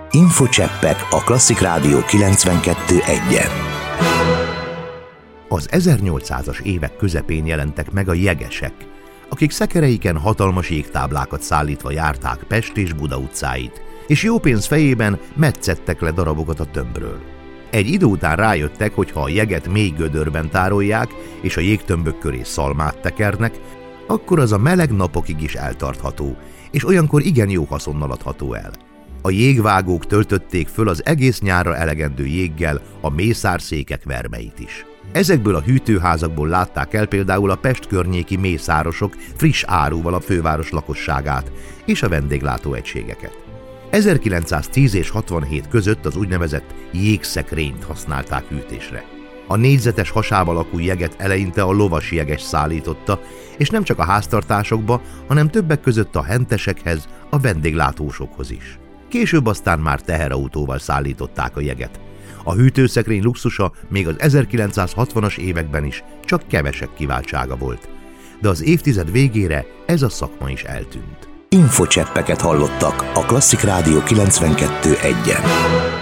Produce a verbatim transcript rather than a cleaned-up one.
Infocseppek a Klasszik Rádió kilencvenkettő egyen. Az ezernyolcszázas évek közepén jelentek meg a jegesek, akik szekereiken hatalmas jégtáblákat szállítva járták Pest és Buda utcáit, és jó pénz fejében metszettek le darabokat a tömbről. Egy idő után rájöttek, hogy ha a jeget mély gödörben tárolják, és a jégtömbök köré szalmát tekernek, akkor az a meleg napokig is eltartható, és olyankor igen jó haszonnal adható el. A jégvágók töltötték föl az egész nyárra elegendő jéggel a mészárszékek vermeit is. Ezekből a hűtőházakból látták el például a Pest környéki mészárosok friss áruval a főváros lakosságát és a vendéglátóegységeket. ezerkilencszáztíz és hatvanhét között az úgynevezett jégszekrényt használták hűtésre. A négyzetes hasáb alakú jeget eleinte a lovas jeges szállította, és nem csak a háztartásokba, hanem többek között a hentesekhez, a vendéglátósokhoz is. Később aztán már teherautóval szállították a jeget. A hűtőszekrény luxusa még az ezerkilencszázhatvanas években is csak kevesek kiváltsága volt. De az évtized végére ez a szakma is eltűnt. Infocseppeket hallottak a Klasszik Rádió kilencvenkettő egyen.